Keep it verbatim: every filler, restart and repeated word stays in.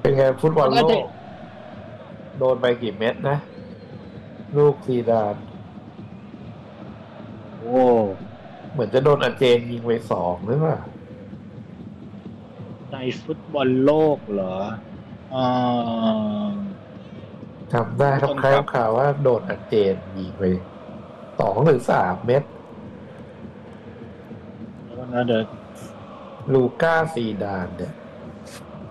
เป็นไงฟุตบอลโลน่าจะกโดนไปกี่เม็ดนะลูกซีดานโอ้เหมือนจะโดนอาเจนยิงไปสองหรือเปล่าในฟุตบอลโลกเหรอเอ่อจำได้ครับต้องคล้ายกลับข่าวว่าโดนอาเจนยิงไปสองหรือสามเม็ดแล้วก็นะเดี๋ยวลูก้าซีดานเนี่ย